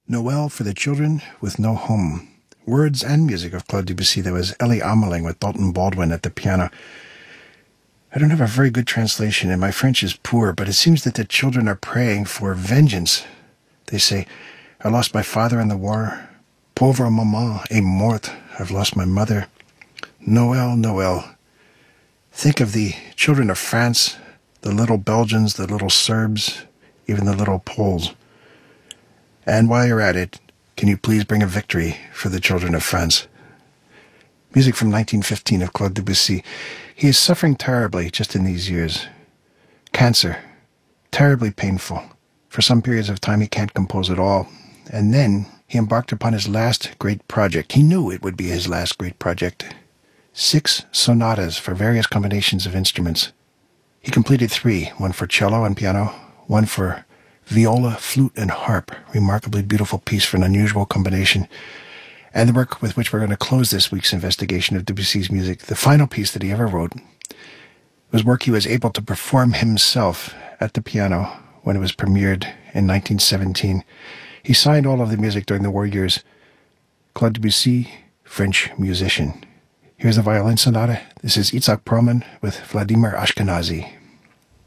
Noel for the Children with No Home. Words and music of Claude Debussy. There was Ellie Ameling with Dalton Baldwin at the piano. I don't have a very good translation, and my French is poor, but it seems that the children are praying for vengeance. They say, I lost my father in the war. Pauvre maman est morte. I've lost my mother. Noel, Noel. Think of the children of France, the little Belgians, the little Serbs, even the little Poles. And while you're at it, can you please bring a victory for the children of France? Music from 1915 of Claude Debussy. He is suffering terribly just in these years. Cancer. Terribly painful. For some periods of time he can't compose at all. And then he embarked upon his last great project. He knew it would be his last great project. 6 sonatas for various combinations of instruments. He completed 3, one for cello and piano, one for viola, flute, and harp. Remarkably beautiful piece for an unusual combination. And the work with which we're going to close this week's investigation of Debussy's music, the final piece that he ever wrote, was work he was able to perform himself at the piano when it was premiered in 1917. He signed all of the music during the war years. Claude Debussy, French musician. Here's the violin sonata. This is Itzhak Perlman with Vladimir Ashkenazy.